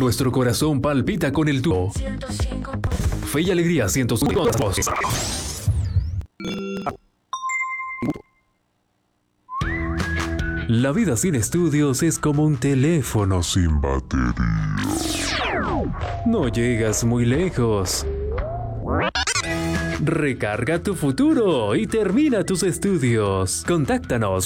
Nuestro corazón palpita con el tuyo. Fe y alegría 105. La vida sin estudios es como un teléfono sin batería. No llegas muy lejos. Recarga tu futuro y termina tus estudios. Contáctanos